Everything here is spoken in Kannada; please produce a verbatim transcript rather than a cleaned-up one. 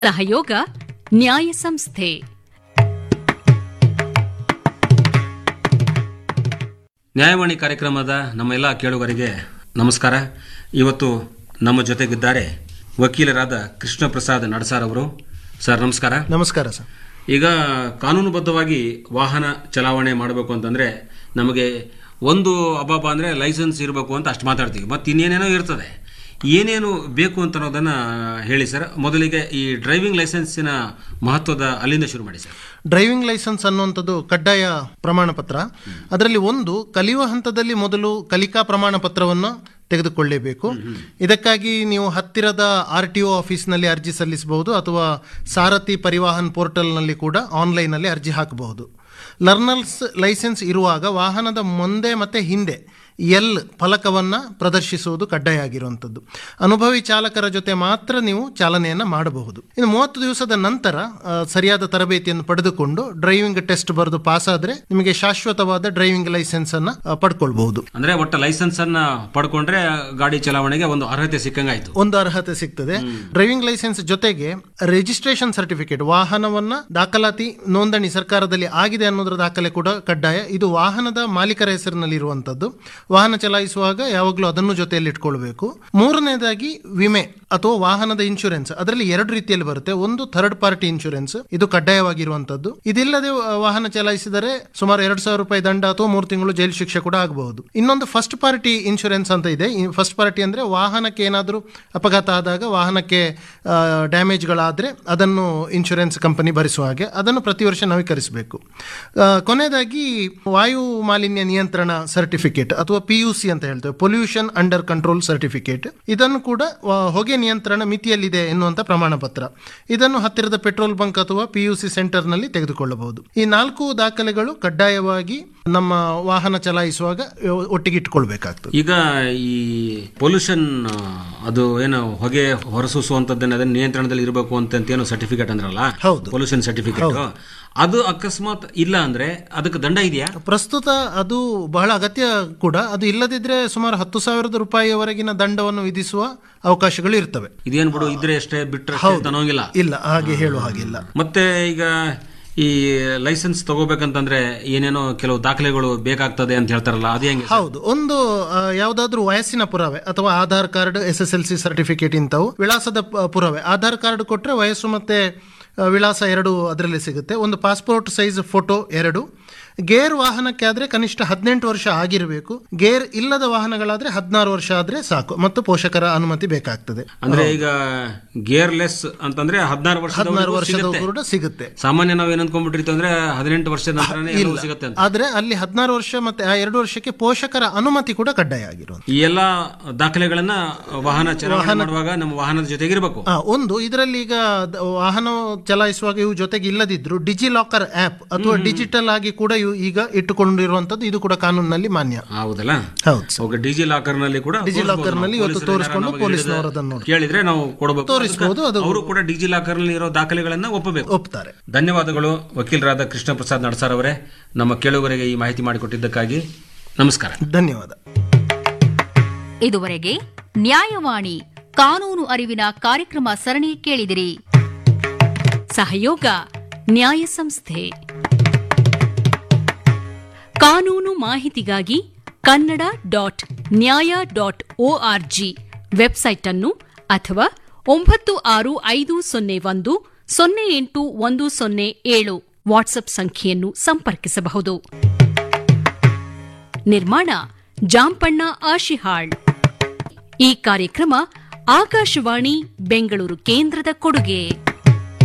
ಸಹಯೋಗ ನ್ಯಾಯ ಸಂಸ್ಥೆ. ನ್ಯಾಯವಾಣಿ ಕಾರ್ಯಕ್ರಮದ ನಮ್ಮ ಎಲ್ಲ ಕೇಳುಗರಿಗೆ ನಮಸ್ಕಾರ. ಇವತ್ತು ನಮ್ಮ ಜೊತೆಗಿದ್ದಾರೆ ವಕೀಲರಾದ ಕೃಷ್ಣ ಪ್ರಸಾದ್ ನಡಸಾರ್ ಅವರು. ಸರ್ ನಮಸ್ಕಾರ. ನಮಸ್ಕಾರ ಸರ್. ಈಗ ಕಾನೂನುಬದ್ಧವಾಗಿ ವಾಹನ ಚಲಾವಣೆ ಮಾಡಬೇಕು ಅಂತಂದ್ರೆ ನಮಗೆ ಒಂದು ಅಬಾಬ ಅಂದ್ರೆ ಲೈಸೆನ್ಸ್ ಇರಬೇಕು ಅಂತ ಅಷ್ಟು ಮಾತಾಡ್ತೀವಿ. ಮತ್ತೆ ಇನ್ನೇನೇನೋ ಇರ್ತದೆ. ಏನೇನು ಬೇಕು ಅಂತ ಅನ್ನೋದನ್ನ ಹೇಳಿ ಸರ್. ಮೊದಲಿಗೆ ಈ ಡ್ರೈವಿಂಗ್ ಲೈಸೆನ್ಸಿನ ಮಹತ್ವದ ಅಲ್ಲಿಂದ ಶುರು ಮಾಡಿ ಸರ್. ಡ್ರೈವಿಂಗ್ ಲೈಸೆನ್ಸ್ ಅನ್ನುವಂಥದ್ದು ಕಡ್ಡಾಯ ಪ್ರಮಾಣ ಪತ್ರ. ಅದರಲ್ಲಿ ಒಂದು ಕಲಿಯುವ ಹಂತದಲ್ಲಿ ಮೊದಲು ಕಲಿಕಾ ಪ್ರಮಾಣ ಪತ್ರವನ್ನು ತೆಗೆದುಕೊಳ್ಳಲೇಬೇಕು. ಇದಕ್ಕಾಗಿ ನೀವು ಹತ್ತಿರದ ಆರ್ ಟಿ ಒ ಆಫೀಸ್ನಲ್ಲಿ ಅರ್ಜಿ ಸಲ್ಲಿಸಬಹುದು ಅಥವಾ ಸಾರಥಿ ಪರಿವಾಹನ್ ಪೋರ್ಟಲ್ನಲ್ಲಿ ಕೂಡ ಆನ್ಲೈನಲ್ಲಿ ಅರ್ಜಿ ಹಾಕಬಹುದು. ಲರ್ನರ್ಸ್ ಲೈಸೆನ್ಸ್ ಇರುವಾಗ ವಾಹನದ ಮುಂದೆ ಮತ್ತು ಹಿಂದೆ ಎಲ್ ಫಲಕವನ್ನು ಪ್ರದರ್ಶಿಸುವುದು ಕಡ್ಡಾಯ ಆಗಿರುವಂಥದ್ದು. ಅನುಭವಿ ಚಾಲಕರ ಜೊತೆ ಮಾತ್ರ ನೀವು ಚಾಲನೆಯನ್ನು ಮಾಡಬಹುದು. ಇನ್ನು ಮೂವತ್ತು ದಿವಸದ ನಂತರ ಸರಿಯಾದ ತರಬೇತಿಯನ್ನು ಪಡೆದುಕೊಂಡು ಡ್ರೈವಿಂಗ್ ಟೆಸ್ಟ್ ಬರೆದು ಪಾಸ್ ಆದರೆ ನಿಮಗೆ ಶಾಶ್ವತವಾದ ಡ್ರೈವಿಂಗ್ ಲೈಸೆನ್ಸ್ ಅನ್ನ ಪಡ್ಕೊಳ್ಬಹುದು. ಅಂದ್ರೆ ಒಟ್ಟ ಲೈಸೆನ್ಸ್ ಅನ್ನ ಪಡ್ಕೊಂಡ್ರೆ ಗಾಡಿ ಚಲಾವಣೆಗೆ ಒಂದು ಅರ್ಹತೆ ಸಿಕ್ಕಂಗಾಯ್ತು. ಒಂದು ಅರ್ಹತೆ ಸಿಗ್ತದೆ. ಡ್ರೈವಿಂಗ್ ಲೈಸೆನ್ಸ್ ಜೊತೆಗೆ ರಿಜಿಸ್ಟ್ರೇಷನ್ ಸರ್ಟಿಫಿಕೇಟ್, ವಾಹನವನ್ನ ದಾಖಲಾತಿ ನೋಂದಣಿ ಸರ್ಕಾರದಲ್ಲಿ ಆಗಿದೆ ಅನ್ನೋದ್ರ ದಾಖಲೆ ಕೂಡ ಕಡ್ಡಾಯ. ಇದು ವಾಹನದ ಮಾಲೀಕರ ಹೆಸರಿನಲ್ಲಿ ಇರುವಂತದ್ದು. ವಾಹನ ಚಲಾಯಿಸುವಾಗ ಯಾವಾಗಲೂ ಅದನ್ನು ಜೊತೆಯಲ್ಲಿ ಇಟ್ಕೊಳ್ಬೇಕು. ಮೂರನೇದಾಗಿ ವಿಮೆ ಅಥವಾ ವಾಹನದ ಇನ್ಶೂರೆನ್ಸ್. ಅದರಲ್ಲಿ ಎರಡು ರೀತಿಯಲ್ಲಿ ಬರುತ್ತೆ. ಒಂದು ಥರ್ಡ್ ಪಾರ್ಟಿ ಇನ್ಶೂರೆನ್ಸ್, ಇದು ಕಡ್ಡಾಯವಾಗಿರುವಂತದ್ದು. ಇದಿಲ್ಲದೆ ವಾಹನ ಚಲಾಯಿಸಿದರೆ ಸುಮಾರು ಎರಡು ಸಾವಿರ ರೂಪಾಯಿ ದಂಡ ಅಥವಾ ಮೂರು ತಿಂಗಳು ಜೈಲು ಶಿಕ್ಷೆ ಕೂಡ ಆಗಬಹುದು. ಇನ್ನೊಂದು ಫಸ್ಟ್ ಪಾರ್ಟಿ ಇನ್ಶೂರೆನ್ಸ್ ಅಂತ ಇದೆ. ಫಸ್ಟ್ ಪಾರ್ಟಿ ಅಂದ್ರೆ ವಾಹನಕ್ಕೆ ಏನಾದರೂ ಅಪಘಾತ ಆದಾಗ, ವಾಹನಕ್ಕೆ ಡ್ಯಾಮೇಜ್ಗಳಾದ್ರೆ ಅದನ್ನು ಇನ್ಶೂರೆನ್ಸ್ ಕಂಪನಿ ಭರಿಸುವ ಹಾಗೆ, ಅದನ್ನು ಪ್ರತಿ ವರ್ಷ ನವೀಕರಿಸಬೇಕು. ಕೊನೆಯದಾಗಿ ವಾಯು ಮಾಲಿನ್ಯ ನಿಯಂತ್ರಣ ಸರ್ಟಿಫಿಕೇಟ್ ಅಥವಾ ಪಿ ಯು ಸಿ ಅಂತ ಹೇಳ್ತೇವೆ, ಪೊಲ್ಯೂಷನ್ ಅಂಡರ್ ಕಂಟ್ರೋಲ್ ಸರ್ಟಿಫಿಕೇಟ್. ಇದನ್ನು ಕೂಡ ಹೊಗೆ ನಿಯಂತ್ರಣ ಮಿತಿಯಲ್ಲಿದೆ ಎನ್ನುವಂತ ಪ್ರಮಾಣ ಪತ್ರ. ಇದನ್ನು ಹತ್ತಿರದ ಪೆಟ್ರೋಲ್ ಬಂಕ್ ಅಥವಾ ಪಿ ಯು ಸಿ ಸೆಂಟರ್ ನಲ್ಲಿ ತೆಗೆದುಕೊಳ್ಳಬಹುದು. ಈ ನಾಲ್ಕು ದಾಖಲೆಗಳು ಕಡ್ಡಾಯವಾಗಿ ನಮ್ಮ ವಾಹನ ಚಲಾಯಿಸುವಾಗ ಒಟ್ಟಿಗೆ ಇಟ್ಕೊಳ್ಬೇಕಾಗ್ತದೆ. ಈಗ ಈ ಪೊಲ್ಯೂಷನ್ ಅದು ಏನು ಹೊಗೆ ಹೊರಸೂಸುವಂತದ್ದನ್ನ ಅದನ್ನ ನಿಯಂತ್ರಣದಲ್ಲಿ ಇರಬೇಕು ಅಂತ ಏನು ಸರ್ಟಿಫಿಕೇಟ್ ಅಂದ್ರಲ್ಲ, ಹೌದು, ಪೊಲ್ಯೂಷನ್ ಸರ್ಟಿಫಿಕೇಟ್. ಅದು ಅಕಸ್ಮಾತ್ ಇಲ್ಲ ಅಂದ್ರೆ ಅದಕ್ಕೆ ದಂಡ ಇದೆಯಾ? ಪ್ರಸ್ತುತ ಅದು ಬಹಳ ಅಗತ್ಯ ಕೂಡ. ಅದು ಇಲ್ಲದಿದ್ರೆ ಸುಮಾರು ಹತ್ತು ಸಾವಿರದ ರೂಪಾಯಿವರೆಗಿನ ದಂಡವನ್ನು ವಿಧಿಸುವ ಅವಕಾಶಗಳು ಇರ್ತವೆ. ಇದೇನು ಬಿಡು, ಇದ್ರೆ ಎಷ್ಟೇ ಬಿಟ್ಟರೆ ಅನ್ನೋಂಗಿಲ್ಲ. ಇಲ್ಲ, ಹಾಗೆ ಹೇಳುವ ಹಾಗಿಲ್ಲ. ಮತ್ತೆ ಈಗ ಈ ಲೈಸೆನ್ಸ್ ತಗೋಬೇಕಂತಂದ್ರೆ ಏನೇನೋ ಕೆಲವು ದಾಖಲೆಗಳು ಬೇಕಾಗ್ತದೆ ಅಂತ ಹೇಳ್ತಾರಲ್ಲ, ಅದೇ ಹೆಂಗೆ? ಹೌದು, ಒಂದು ಯಾವ್ದಾದ್ರು ವಯಸ್ಸಿನ ಪುರಾವೆ ಅಥವಾ Aadhaar card, S S L C certificate, ಇಂಥವು. ವಿಳಾಸದ ಪುರಾವೆ, ಆಧಾರ್ ಕಾರ್ಡ್ ಕೊಟ್ರೆ ವಯಸ್ಸು ಮತ್ತೆ ವಿಳಾಸ ಎರಡು ಅದರಲ್ಲಿ ಸಿಗುತ್ತೆ. ಒಂದು ಪಾಸ್ಪೋರ್ಟ್ ಸೈಜ್ ಫೋಟೋ ಎರಡು. ಗೇರ್ ವಾಹನಕ್ಕೆ ಆದ್ರೆ ಕನಿಷ್ಠ ಹದಿನೆಂಟು ವರ್ಷ ಆಗಿರಬೇಕು. ಗೇರ್ ಇಲ್ಲದ ವಾಹನಗಳಾದ್ರೆ ಹದಿನಾರು ವರ್ಷ ಆದ್ರೆ ಸಾಕು, ಮತ್ತು ಪೋಷಕರ ಅನುಮತಿ ಬೇಕಾಗ್ತದೆ. ಅಂದ್ರೆ ಈಗ ಗೇರ್ ಲೆಸ್ ಅಂತಂದ್ರೆ ಹದಿನಾರು ವರ್ಷ ಹದಿನಾರು ವರ್ಷದ ಕೂಡ ಸಿಗುತ್ತೆ. ಸಾಮಾನ್ಯ ನಾವು ಏನ್ ಅನ್ಕೊಂಡ್ಬಿಟ್ಟಿರ್ತೀವಿ ಅಂದ್ರೆ ಹದಿನೆಂಟು ವರ್ಷದ ನಂತರನೇ ಸಿಗುತ್ತೆ ಅಂತ. ಆದ್ರೆ ಅಲ್ಲಿ ಹದಿನಾರು ವರ್ಷ ಮತ್ತೆ ಆ ಎರಡು ವರ್ಷಕ್ಕೆ ಪೋಷಕರ ಅನುಮತಿ ಕೂಡ ಕಡ್ಡಾಯ ಆಗಿರುವುದು. ಈ ಎಲ್ಲಾ ದಾಖಲೆಗಳನ್ನ ವಾಹನ ಚಲಾವಣೆ ಮಾಡುವಾಗ ನಮ್ಮ ವಾಹನದ ಜೊತೆಗೆ ಇರಬೇಕು. ಒಂದು ಇದರಲ್ಲಿ ಈಗ ವಾಹನ ಚಲಾಯಿಸುವಾಗ ಇವು ಜೊತೆಗೆ ಇಲ್ಲದಿದ್ರು ಡಿಜಿ ಲಾಕರ್ ಆಪ್ ಅಥವಾ ಡಿಜಿಟಲ್ ಆಗಿ ಕೂಡ ಈಗ ಇಟ್ಟುಕೊಂಡಿರುವಂತದ್ದು, ಇದು ಕೂಡ ಕಾನೂನಿನಲ್ಲಿ ಮಾನ್ಯ. ಹೌದಲ್ಲ? ಹೌದು. ಡಿಜಿ ಲಾಕರ್ ನಲ್ಲಿ ಕೂಡ ಡಿಜಿ ಲಾಕರ್ ನಲ್ಲಿ ಇವತ್ತು ತೋರಿಸಿಕೊಂಡು ಪೊಲೀಸ್ನವರು ಅದನ್ನು ಕೇಳಿದ್ರೆ ನಾವು ಕೊಡಬೇಕು, ತೋರಿಸಬಹುದು. ಅವರು ಕೂಡ ಡಿಜಿ ಲಾಕರ್ ನಲ್ಲಿ ಇರೋ ದಾಖಲೆಗಳನ್ನ ಒಪ್ಪಬೇಕು, ಒಪ್ತಾರೆ. ಧನ್ಯವಾದಗಳು ವಕೀಲರಾದ ಕೃಷ್ಣ ಪ್ರಸಾದ್ ನಡಸಾರ್ ಅವರೇ. ನಮ್ಮ ಕೇಳುಗರಿಗೆ ಈ ಮಾಹಿತಿ ಮಾಡಿಕೊಟ್ಟಿದ್ದಕ್ಕಾಗಿ ನಮಸ್ಕಾರ. ಧನ್ಯವಾದ. ಇದುವರೆಗೆ ನ್ಯಾಯವಾಣಿ ಕಾನೂನು ಅರಿವಿನ ಕಾರ್ಯಕ್ರಮ ಸರಣಿ ಕೇಳಿದಿರಿ. ಸಹಯೋಗ ನ್ಯಾಯ ಸಂಸ್ಥೆ. ಕಾನೂನು ಮಾಹಿತಿಗಾಗಿ ಕನ್ನಡ ಡಾಟ್ ನ್ಯಾಯ ಡಾಟ್ ಒಆರ್ಜಿ ವೆಬ್ಸೈಟ್ ಅನ್ನು ಅಥವಾ ಒಂಬತ್ತು ಆರು ಐದು ಸೊನ್ನೆ ಒಂದು ಸೊನ್ನೆ ಎಂಟು ಒಂದು ಸೊನ್ನೆ ಏಳು ವಾಟ್ಸ್ಆಪ್ ಸಂಖ್ಯೆಯನ್ನು ಸಂಪರ್ಕಿಸಬಹುದು. ನಿರ್ಮಾಣ ಜಾಂಪಣ್ಣ ಆಶಿಹಾಳ್. ಈ ಕಾರ್ಯಕ್ರಮ ಆಕಾಶವಾಣಿ ಬೆಂಗಳೂರು ಕೇಂದ್ರದ ಕೊಡುಗೆ.